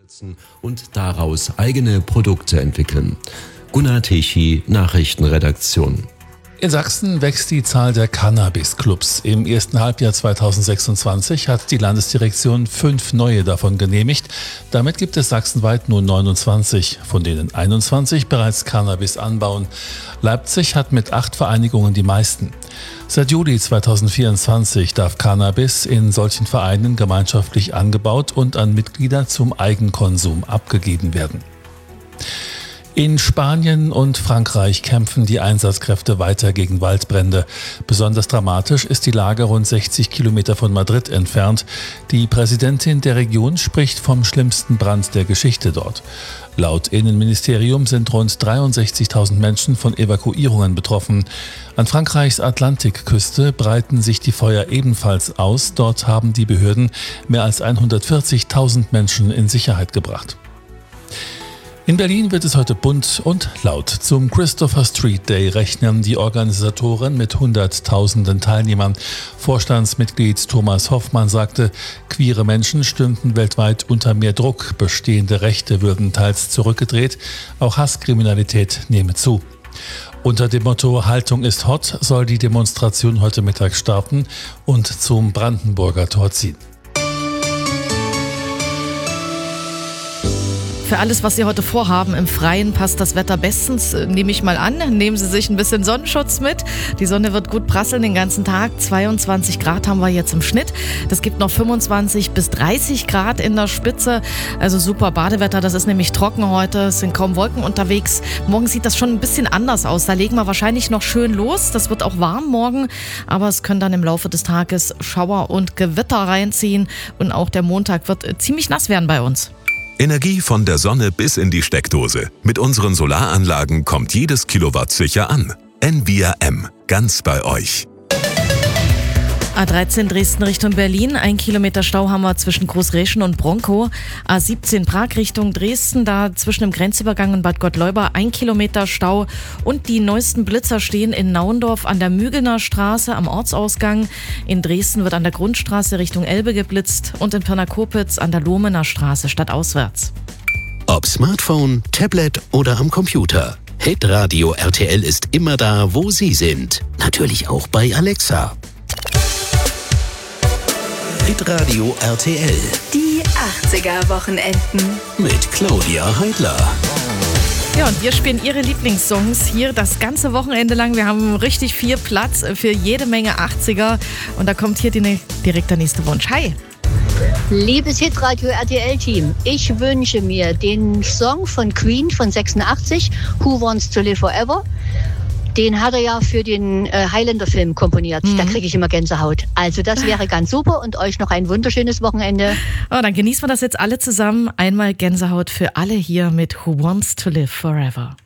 und daraus eigene Produkte entwickeln. Gunnar Tichy, Nachrichtenredaktion. In Sachsen wächst die Zahl der Cannabis-Clubs. Im ersten Halbjahr 2026 hat die Landesdirektion 5 neue davon genehmigt. Damit gibt es sachsenweit nun 29, von denen 21 bereits Cannabis anbauen. Leipzig hat mit 8 Vereinigungen die meisten. Seit Juli 2024 darf Cannabis in solchen Vereinen gemeinschaftlich angebaut und an Mitglieder zum Eigenkonsum abgegeben werden. In Spanien und Frankreich kämpfen die Einsatzkräfte weiter gegen Waldbrände. Besonders dramatisch ist die Lage rund 60 Kilometer von Madrid entfernt. Die Präsidentin der Region spricht vom schlimmsten Brand der Geschichte dort. Laut Innenministerium sind rund 63.000 Menschen von Evakuierungen betroffen. An Frankreichs Atlantikküste breiten sich die Feuer ebenfalls aus. Dort haben die Behörden mehr als 140.000 Menschen in Sicherheit gebracht. In Berlin wird es heute bunt und laut. Zum Christopher Street Day rechnen die Organisatoren mit Hunderttausenden Teilnehmern. Vorstandsmitglied Thomas Hoffmann sagte, queere Menschen stünden weltweit unter mehr Druck. Bestehende Rechte würden teils zurückgedreht. Auch Hasskriminalität nehme zu. Unter dem Motto Haltung ist hot soll die Demonstration heute Mittag starten und zum Brandenburger Tor ziehen. Für alles, was Sie heute vorhaben im Freien, passt das Wetter bestens, nehme ich mal an. Nehmen Sie sich ein bisschen Sonnenschutz mit. Die Sonne wird gut prasseln den ganzen Tag. 22 Grad haben wir jetzt im Schnitt. Das gibt noch 25 bis 30 Grad in der Spitze. Also super Badewetter. Das ist nämlich trocken heute. Es sind kaum Wolken unterwegs. Morgen sieht das schon ein bisschen anders aus. Da legen wir wahrscheinlich noch schön los. Das wird auch warm morgen. Aber es können dann im Laufe des Tages Schauer und Gewitter reinziehen. Und auch der Montag wird ziemlich nass werden bei uns. Energie von der Sonne bis in die Steckdose. Mit unseren Solaranlagen kommt jedes Kilowatt sicher an. Envia M. Ganz bei euch. A13 Dresden Richtung Berlin, 1 Kilometer Stau haben wir zwischen Großräschen und Bronkow. A17 Prag Richtung Dresden, da zwischen dem Grenzübergang und Bad Gottleuba 1 Kilometer Stau. Und die neuesten Blitzer stehen in Naundorf an der Mügelner Straße am Ortsausgang. In Dresden wird an der Grundstraße Richtung Elbe geblitzt und in Pirna-Kopitz an der Lohmener Straße stadtauswärts. Ob Smartphone, Tablet oder am Computer. Hitradio RTL ist immer da, wo Sie sind. Natürlich auch bei Alexa. Hitradio RTL. Die 80er-Wochenenden. Mit Claudia Heidler. Ja, und wir spielen Ihre Lieblingssongs hier das ganze Wochenende lang. Wir haben richtig viel Platz für jede Menge 80er. Und da kommt hier direkt der nächste Wunsch. Hi! Liebes Hitradio RTL-Team, ich wünsche mir den Song von Queen von 86, Who Wants to Live Forever. Den hat er ja für den Highlander-Film komponiert. Da kriege ich immer Gänsehaut. Also das wäre ganz super und euch noch ein wunderschönes Wochenende. Oh, dann genießen wir das jetzt alle zusammen. Einmal Gänsehaut für alle hier mit Who Wants to Live Forever.